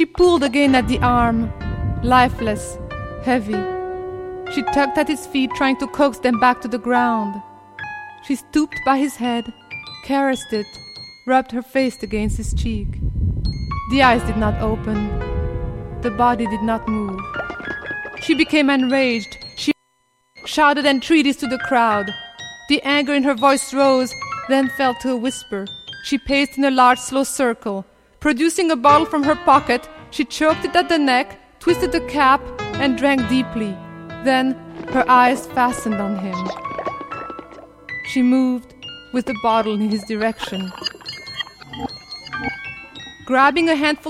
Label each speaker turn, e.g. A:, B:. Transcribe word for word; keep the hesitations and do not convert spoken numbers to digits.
A: She pulled again at the arm, lifeless, heavy. She tugged at his feet, trying to coax them back to the ground. She stooped by his head, caressed it, rubbed her face against his cheek. The eyes did not open. The body did not move. She became enraged. She shouted entreaties to the crowd. The anger in her voice rose, then fell to a whisper. She paced in a large, slow circle. Producing a bottle from her pocket, she choked it at the neck, twisted the cap, and drank deeply. Then her eyes fastened on him. She moved with the bottle in his direction. Grabbing a handful